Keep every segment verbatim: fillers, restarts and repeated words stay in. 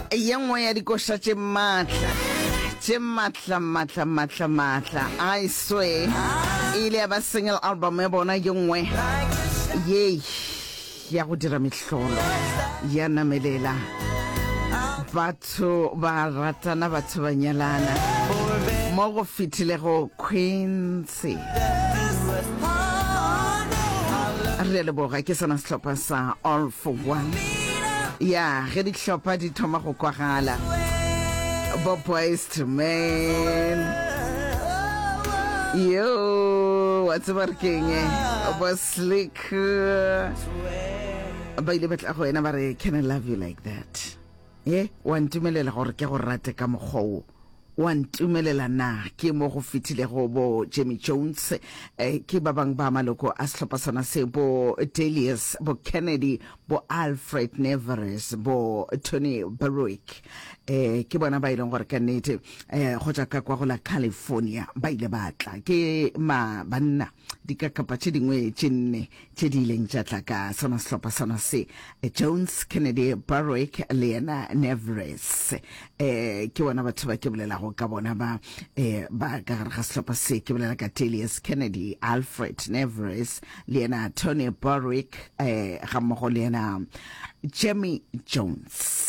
ye nngwe ya dikoša tše maatla tše maatla maatla maatla maatla I swear e ile ya ba single album ya bona ye nngwe ye ya go dira mehlolo ya namelela batho ba ratana batho ba nyalana mo go fitilego Quincy re leboga ke sana sehlopha sa All for One ya ge dihlopha di thoma go kwagala Bo Boys to Men yo what's working Bo Slick ba ile batla go ena ba re can I love you like that eh wa ntumelela gore ke go rate ka mogou wa ntumelela na ke mo go fitile go bo Jimmy Jones eh, ke ba bang ba maloko a sehlopha sona se bo Delius bo Kennedy bo Alfred Neveres bo Tony Berwick eh ke bona ba ileng gore ka nnete eh go tla ka kwa go la California ba ile batla ke ma banna dikakapa tše dingwe tše nne tše di ileng tša tla ka sona sehlopha sona se eh, Jones Kennedy Berwick le yena Neveres eh ke bona batho ba ke bolela ka bona ba eh ba ka ga sehlopha se ke bolela ka Delius Kennedy Alfred Neveres le yena Tony Berwick eh ga mmogo le yena Jimmy Jones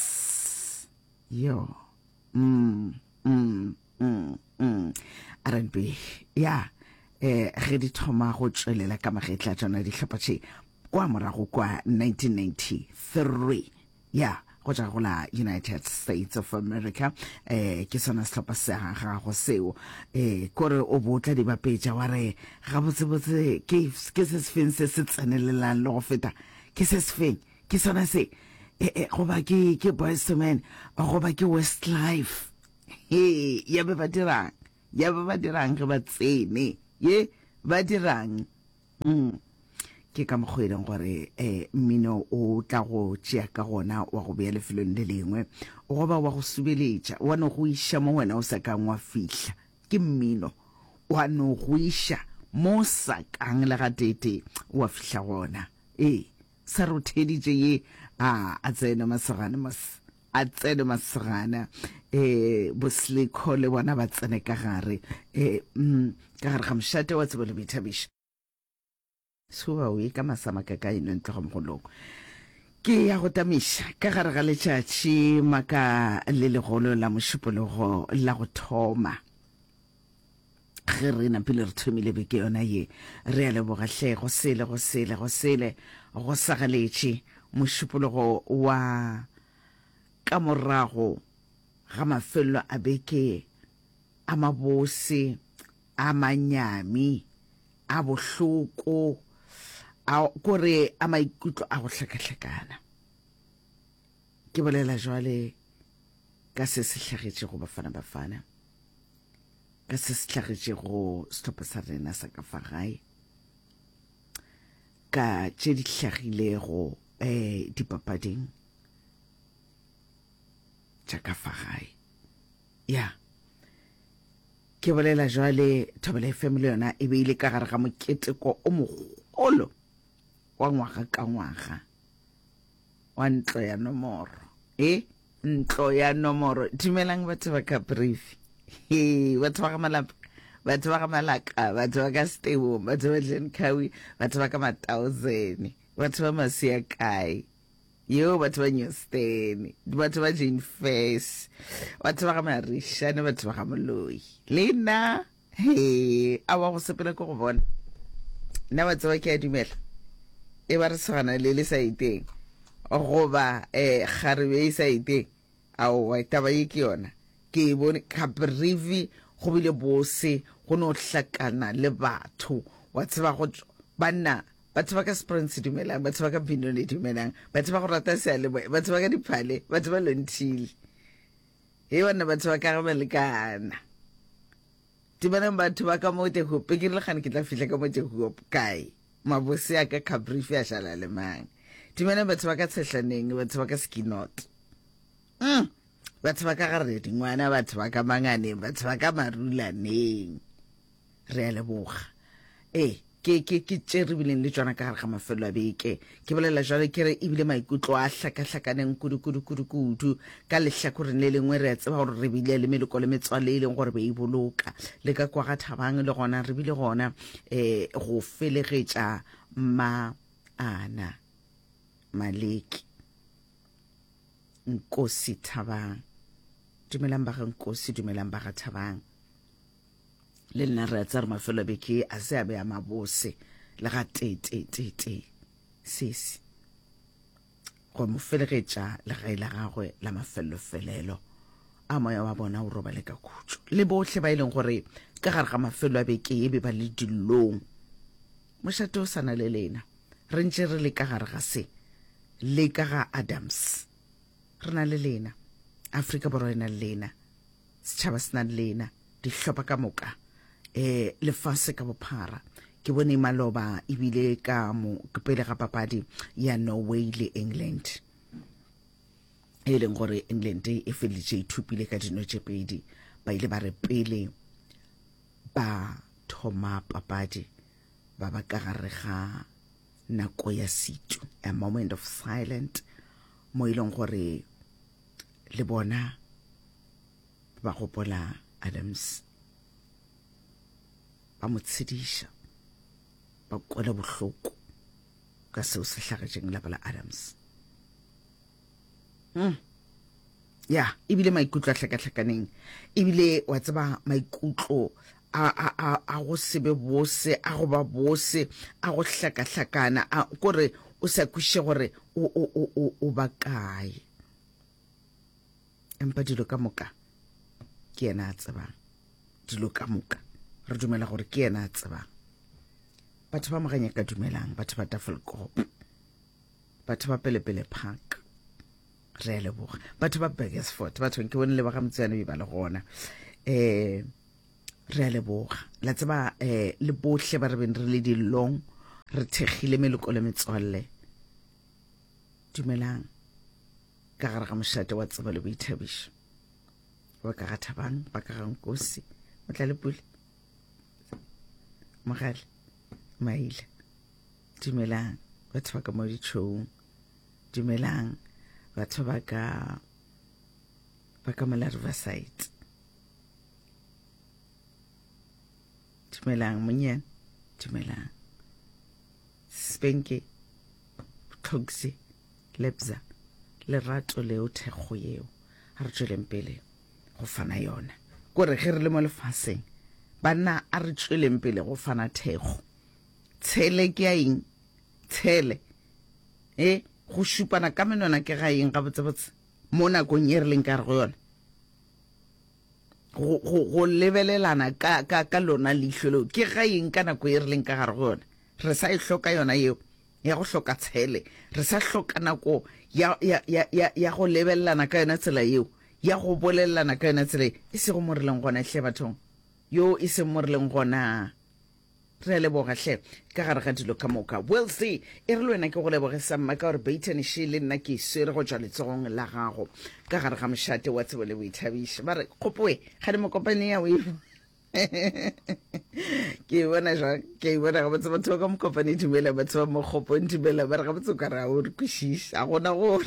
yo mm mm mm mm R and B ya eh ge di thoma go tswelela ka magetla tsona di hlopha tše kwa morago kwa nineteen ninety-three ya go tla go la United States of America eh ke sona sehlopha se ga go seo eh kore o botla di bapetša wa re ga botse botse ke ke se sefeng se se tsenelelang le go feta ke se sefeng ke sona se eh go ba ke ke Boys to Men go ba ke Westlife he ya be ba dirang ya be ba dirang ge ba tsene ye ba dirang mm ke ka mogwedeng gore eh mmino o tla go tšea ka gona wa go bea lefelong le lengwe o go ba wa go subeletša wa no go iša mo wena o sa kang wa fihla ke mmino wa no go iša mo sa kang le ga tete wa fihla gona eh sa rotheditše ye a a tsene masegane mas a tsene masegana eh Bosliko le bona ba tsene ka gare eh ka gare ga mšate wa tsebo le boithabiša suba o ka masama ka ka ino ntlo go mogolong ke ya go tamiša ka gare ga letšatši maka le legolo la mošupologo la go thoma ge re na pele re thomile beke yona ye re a leboga hle go sele go sele go sele go sagaletše mošupologo wa ka morago ga mafelo a beke a mabose a manyami a bohloko a kore a maikutlo a go hlakahlakana ke bolela jwale ka se se hlagetše go bafana bafana ka se se hlagetše go sehlopha sa rena sa ka fa gae ka tše di hlagilego eh dipapading tša ka fa gae ya ke bolela jwale Thobela F M le yona e beile ka gare ga moketeko o mogolo wa ngwaga ka ngwaga wa ntlo ya nomoro eh ntlo ya nomoro dumelang batho ba ka brief he batho ba ga malapa batho ba ga malaka batho ba ka Stebo batho ba Glencoe batho ba ka ma thousand batho ba masia kae yo batho ba Newstead batho ba Jane Face batho ba ga Marishane batho ba ga Moloi lena he a wa go sepela go bona nna batho ba ke a dumela e ba re tsana le le sa iteng go ba eh garebe sa iteng a o wa taba ye ke yona ke bone ka brief go bile bose go no hlakana le batho wa tseba go banna batho ba ka Springs dumelang batho ba ka Binoni dumelang batho ba go rata se le batho ba ka Diphale batho ba Lontile he wana batho ba ka ga melekana dibanang batho ba ka mote go pe ke le gane ke tla fihla ka mote go kae mabose ya ka ka brief ya shala le mang dibanang batho ba ka Tshehlaneng batho ba ka Skinot mm batho ba ka ga re dingwana batho ba ka Mangane batho ba ka Marulaneng re a leboga eh ke ke ke tsere bileng le tswana ka gare ga mafelo a beke ke bolela jalo ke re ebile maikutlo a hlakahlakaneng kudu kudu kudu kudu ka lehlakoreng le lengwe re a tseba gore re bile le meloko le metswale e leng gore be e boloka le ka kwa ga Thabang le gona re bile gona eh go felegetša ma ana Maleki Nkosi Thabang dumelang ba ga Nkosi dumelang ba ga Thabang le nna re tsa re mafelo beke a se a be a mabose le ga tete tete sisi go mo felegetša le ga ile gagwe la mafelo felelo a moya wa bona o roba le ka khutso le bohle ba ileng gore ka gare ga mafelo a beke e be ba le dilong mošate o sana le lena re ntse re le ka gare ga se le ka ga Adams re na le lena Afrika Borwa ena le lena setšhaba se na le lena di hlopa ka moka eh lefase ka bophara ke bone maloba ebile ka mo ke pele ga papadi ya Norway le England e leng gore England e feletse ithupile ka dino tše pedi ba ile ba re pele ba thoma papadi ba ba ka gare ga nako ya situ a moment of silence mo ileng gore le bona ba gopola Adams ba mo tshedisha ba kwela bohloko ka seo se hlagetšeng la bala Adams mm ya ebile maikutlo a hlakahlakaneng ebile wa tseba maikutlo a a a a go sebe bose a go ba bose a go hlakahlakana a gore o sa kwishe gore o o o o ba kae empa dilo ka moka ke ena a tsebang dilo ka moka re dumela gore ke ena a tsebang batho ba moganya ka dumelang batho ba Tafelkop batho ba Pelepele Park re a leboga batho ba Burgersfort batho ke bone le ba ga Motsana ba le gona eh re a leboga la tseba eh le bohle ba re ben re le dilong re thegile meloko le metswalle dumelang ka gare ga mošate wa tseba le boithabišo wa ka ga Thabang ba ka ga Nkosi o tla le pule Mogale Maile dumelang batho ba ka mo ditšhong dumelang batho ba ka ba ka Mala Riverside dumelang Monyane dumelang Spenke Tlogsi Lebza lerato leo thego yeo a re tsweleng pele go fana yona gore ge re le mo lefaseng bana a re tsweleng pele go fana thego tshele ke a eng tshele eh go šupana ka menona ke ga eng ga botsebotse mo nakong ye re leng ka re go yona go go lebelelana ka ka ka lona leihlelo ke ga eng ka nako ye re leng ka gare go yona re sa e hloka yona yeo ya go hloka tshele re sa hloka nako ya ya ya ya go lebelelana ka yona tsela yeo ya go bolelana ka yona tsela e se go moreleng gona hle bathong yo e se moreleng gona re le boga hle ka gare ga dilo ka moka we'll see e re lwena ke go leboga samma ka gore Baitan she le nna ke se re go tswa letsogong la gago ka gare ga mošate wa tsebo le boithabišo ba re khopoe ga di mo kopane ya we ke bona ja ke bona ga batho batho ka mo kopane dumela batho ba mo khopo ntumela ba re ga batho ka ra o re kwishisha a gona go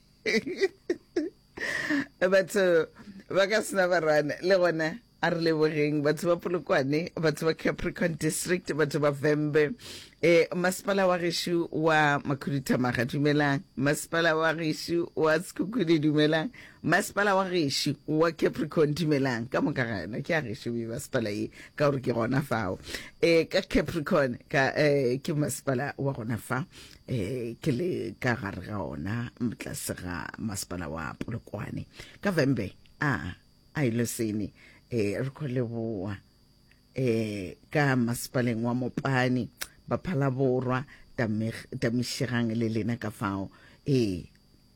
batho ba ka sna ba rana le gona a re lebogeng batho ba Polokwane batho ba Capricorn district batho ba Vembe eh masipala wa geshu wa Makhudithamaga dumelang masipala wa geshu wa Sekhukhune dumelang masipala wa geshu wa Capricorn dumelang ka moka gana ke a geshu ba masipala e ka gore ke gona fao eh ka Capricorn ka eh ke masipala wa gona fa eh ke le ka gare ga ona mtlase ga masipala wa Polokwane ka Vembe a a ile sene eh re koleboa eh ka masipaleng wa Mopani ba Phala Borwa Tamishigang le lena ka fao eh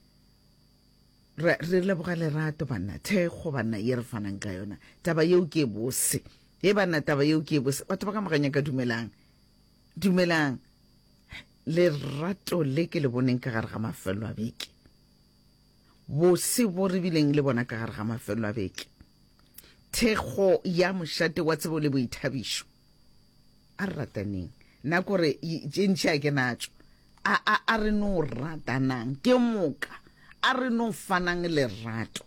re re leboga lerato bana thego bana ye re fanang ka yona taba yeo ke bose e bana taba yeo ke bose batho ba ka maganya ka dumelang dumelang lerato le ke le boneng ka gare ga mafelo a beke bose bo re bileng le bona ka gare ga mafelo a beke thego ya mošate wa tsebo le boithabišo a rataneng na kore tšentšha ke natso a a a re no ratanang ke moka a re no fanang lerato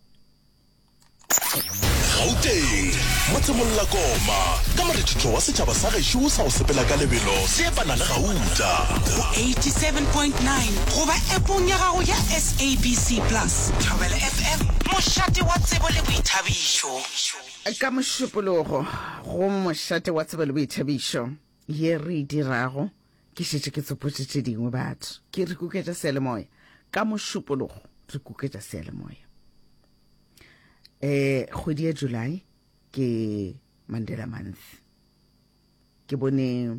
Gauteng motsemolla koma ka morethetho wa setšhaba sa gešo sa go sepela ka lebelo se epana le gauta eighty-seven point nine goba epong ya gago ya S A B C plus Thobela F M mošate wa tsebo le boithabišo ka mošupologo go mošate wa tsebo le boithabišo ye re dirago ke šetše ke tsopotše dingwe batho ke re kuketša sealemoya ka mošupologo re kuketša sealemoya eh kgwedi ya July ke Mandela month ke bone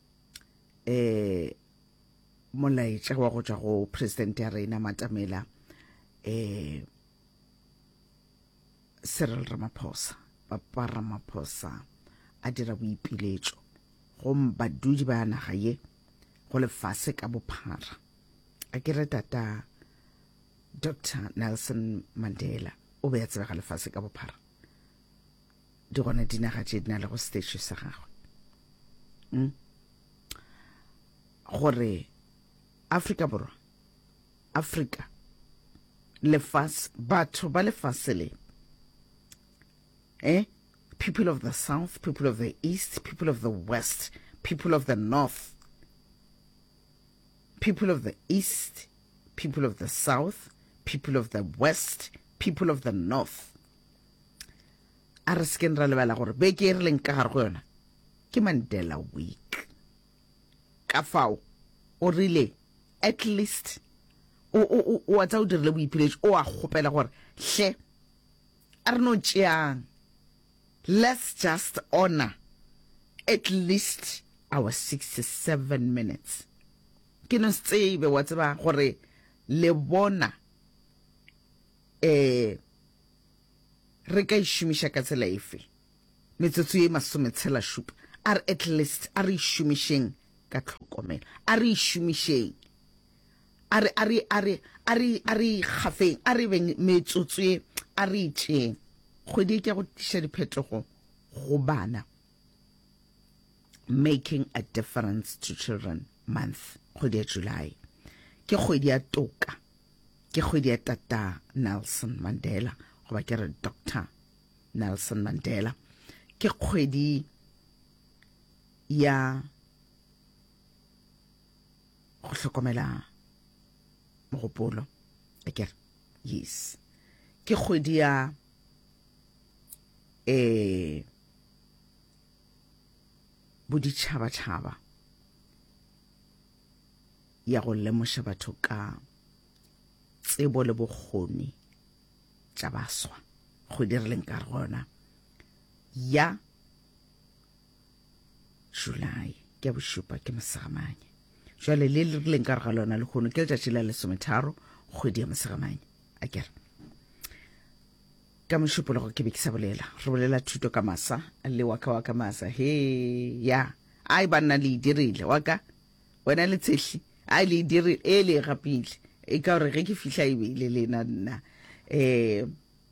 eh molaetša wa go tšwa go president ya rena Matamela eh Cyril Ramaphosa Papa Ramaphosa a dira boipiletšo go badudi ba naga ye go lefase ka bophara a ke re tata Doctor Nelson Mandela o be a tseba ga lefase ka bophara di gona dinaga tše di na le go statue sa gagwe mm? gore Afrika borwa Afrika lefase batho ba lefase le eh people of the south, people of the east, people of the west, people of the north, people of the east, people of the south, people of the west, people of the north. A re sken ra lebala gore be ke re leng ka gare go yona ke Mandela week ka fao o rile at least o o o tsa o dirile boipiletšo o a gopela gore hle a re no tšeang. Let's just honor at least our sixty-seven minutes. Ke no tsebe wa tseba gore le bona eh re ka ishumisha ka tsela efe metsotso e masometshela shupa are at least are ishumisheng ka tlhokomelo are ishumisheng are are are are are khafeng are beng metsotso e are itšeng kgwedi ke go tisha diphetogo go bana making a difference to children month kgwedi ya July ke kgwedi ya toka ke kgwedi ya tata Nelson Mandela goba ke re Doctor Nelson Mandela ke kgwedi ya go hlokomela mogopolo ke yes ke kgwedi ya eh boditšhaba tšhaba ya go lemoša batho ka tsebo le bokgoni tša baswa go direleng ka gona ya July ke bošupa ke Mosegamanye jwale le le leng ka ga lona le khono ke letšatši la lesometharo kgwedi ya Mosegamanye a kere ka mošupologo ke be ke sa bolela re bolela thuto ka masa le waka waka masa he ya ai banna le dirile waka wena le tshehli ai le dirile e le gapile e ka re ge ke fihla e bile le nna nna eh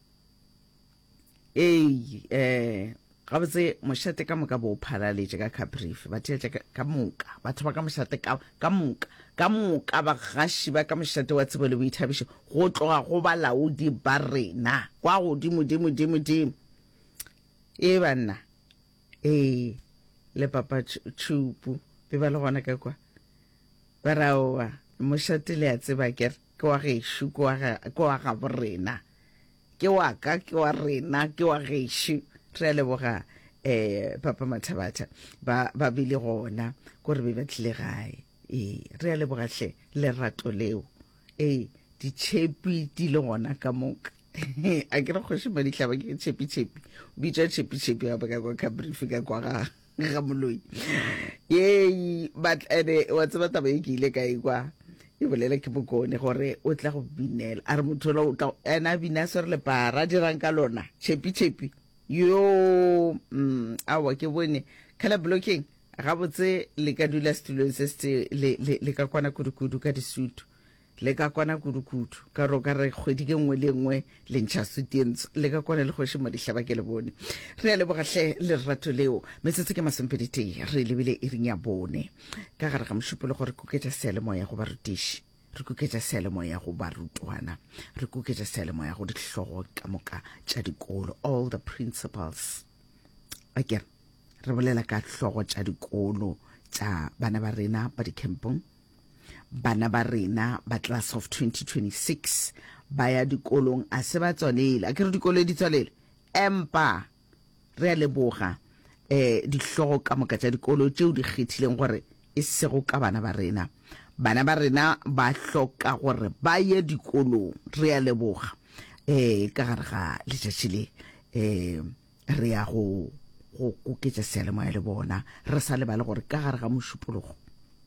eh eh ga botse mošate ka moka bo phalaletše ka Caprifi ba tšetša ka moka batho ba ka mošate ka ka moka ka moka ba gaši ba ka mošate wa tsebo le boithabišo go tloga go balaodi ba rena kwa godimo dimo dimo dimo e banna eh le papa Chupu be ba le gona ka kwa ba raoa mošate le a tseba ke ke wa gešo ke wa ga borena ke wa ka ke wa rena ke wa gešo re le boga eh papa Mathabatha ba ba bile gona gore be batle gae eh re le boga hle le rato leo eh di chepi di le gona ka moka a ke re khoshi ba di hlaba ke chepi chepi bi tša chepi chepi ba ka kwa Caprifi ka kwa ga ga moloi ye but ene wa tseba taba e ke ile ka ikwa e bolela ke bokone gore o tla go binela a re motho o tla ena bina sore le para dirang ka lona chepi chepi yo mm awa ke bone color blocking ga botse le ka dula studio se se le le ka kwana kudukudu ka disutu le ka kwana kudukudu ka ro ka re kgwedi ke nngwe le nngwe le ntšha sutientso le ka kwana le kgoši mo dihlaba ke le bone re a le bogahle le rato leo metsetse ke masempedite re lebile e ring ya bone ka gare ga mošupolo gore kuketša sealemoya go barutiši re kuketša sealemoya go barutwana re kuketša sealemoya go dihlogo ka moka tša dikolo all the principals akere re bolela ka hlogo tša dikolo tša bana ba rena ba dikempong bana ba rena ba class of twenty twenty-six ba ya dikolong a se ba tswalele a ke re dikolo di tswalele empa re a leboga eh dihlogo ka moka tša dikolo tšeo di kgethileng gore e sego ka bana ba rena bana ba rena ba hloka gore ba ye dikolong re a leboga eh ka gare ga letšatši le eh re ya go go kuketša sealemoya le bona re sa lebale gore ka gare ga mošupologo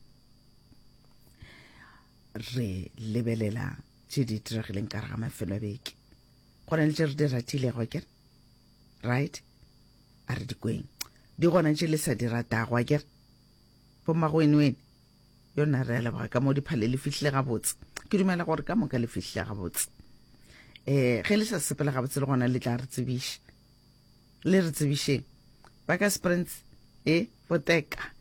re lebelela tše di diregileng ka gare ga mafelo a beke gona le tše re di ratilego akere right a re dikweng di gona tše le sa di ratago akere bomagwenwene yona re a leboga ka mo diphale le fihlile gabotse ke dumela gore ka moka le fihlile gabotse um ge le sa sepela gabotse le gona le tla re tsebiša le re tsebišeng ba ka sprints e boteka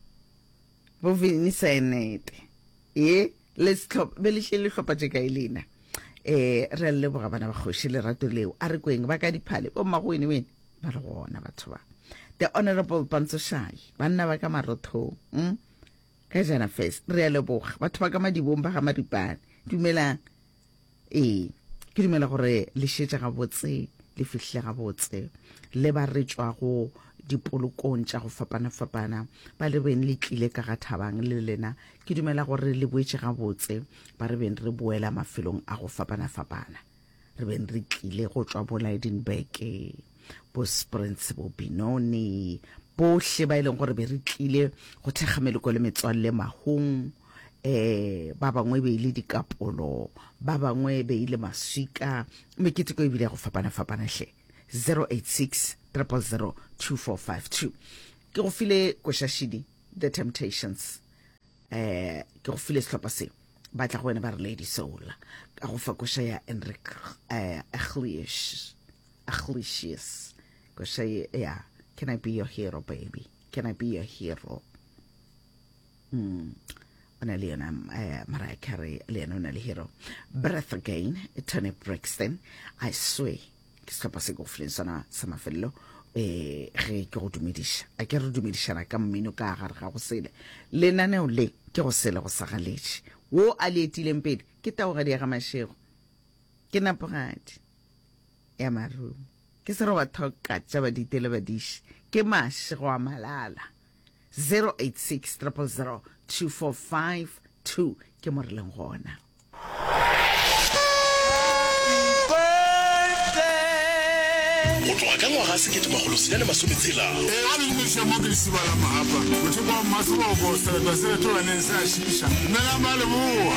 bo vinisenete e let's club be le hle le hlopa tše ka elena eh re le boga bana ba kgoši le rato leo a re kweng ba ka diphale bo magwene wene ba re gona batho ba the honorable Pantsho Shy banna ba ka marotho hm ka jana face re le boga batho ba ka madibong ba ga maripane dumelang eh ke dumela gore le šetša ga botse le fihle ga botse le ba re tswa go dipolokong tša go fapana fapana ba le beng le tlile ka ga thabang le lena ke dumela gore le boetse ga botse ba re beng re boela mafelong a go fapana fapana re beng re tlile go tswa bo Lydenburg bo Springs bo Benoni bohle ba ileng gore be re tlile go thekga meloko le metswalle mahong eh ba bangwe be ile dikapolo ba bangwe be ile maswika mekete ko ebile go fapana fapana hle zero eight six zero zero zero two four five two ke go file koshashidi the Temptations eh ke go file sehlopha se ba tla go wena ba re Lady Soul ka go fa kosha ya Enric eh Aglish Aglicious kosha ya can I be your hero baby can I be your hero mm ona Leona uh, Mariah Carey Leona le hero Breath Again Tony Braxton I swear ke sehlopha se go file sona sa mafello eh ge ke go dumediša a ke re dumedišana ka mmino ka gare ga go sele lenaneo le ke go sele go sagaletše wo a le etileng pedi ke taogadi ya ga mašego ke napogadi ya marumo ke se re wa thoka tša baditele badiši ke mašego a malala zero eight six zero zero zero two four five two ke mo re leng gona go tloga ka ngwaga sekete magolo senyane masometshela e a le mešha mo ke lesibala mahapa motho ba mmatho ba o bo seletwa seleto baneng se a šiša mmelang ba leboa